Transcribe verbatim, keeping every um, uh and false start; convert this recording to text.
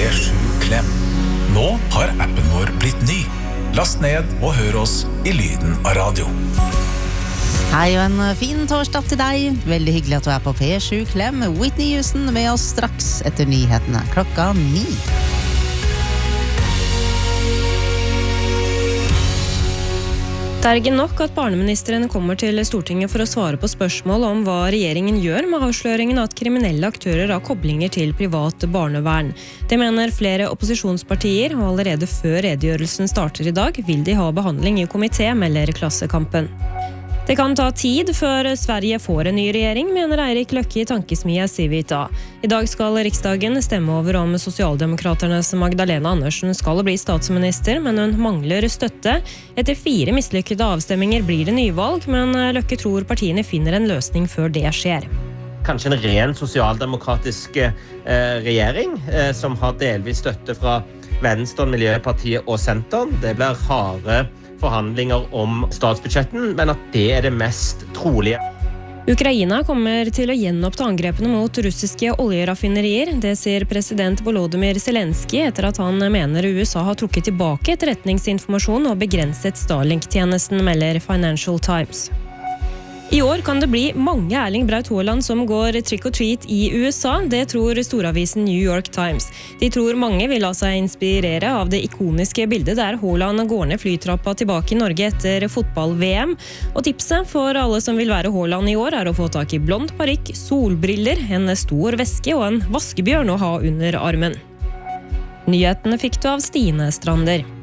P sju Klem. Nå har appen vår blitt ny. Last ned og hør oss i lyden av radio. Hei og en fin torsdag til deg. Veldig hyggelig at du er på P sju Klem. Whitney Houston med oss straks etter nyhetene klokka ni. Det er ikke nok at barneministeren kommer til Stortinget for å svare på spørsmål om hva regjeringen gjør med avsløringen at kriminelle aktører har koblinger til privat barnevern. Det mener flere opposisjonspartier, og allerede før redegjørelsen starter i dag, vil de ha behandling i komité, melder Klassekampen. Det kan ta tid før Sverige får en ny regjering, mener Eirik Løkke i tankesmia Civita. I dag skal Riksdagen stemme over om Sosialdemokraternes Magdalena Andersen skal bli statsminister, men hun mangler støtte. Etter fire mislykkede avstemminger blir det nyvalg, men Løkke tror partiene finner en løsning før det skjer. Kanskje en ren sosialdemokratisk eh, regjering, eh, som har delvis støtte fra Venstre, Miljøpartiet og Senteren. Det blir harde forhandlinger om statsbudsjetten, men at det er det mest trolige. Ukraina kommer til å gjenoppta angrepene mot russiske oljeraffinerier. Det sier president Volodymyr Zelensky etter at han mener U S A har trukket tilbake etterretningsinformasjon og begrenset Starlink-tjenesten, melder Financial Times. I år kan det bli mange Erling Braut Haaland som går trick or treat i U S A. Det tror storavisen New York Times. De tror mange vil la seg inspirere av det ikoniske bildet der Haaland går ned flytrappa tilbake i Norge etter fotball-V M. Og tipset for alle som vil være Haaland i år er å få tak i blond parykk, solbriller, en stor veske og en vaskebjørn å ha under armen. Nyhetene fikk du av Stine Strander.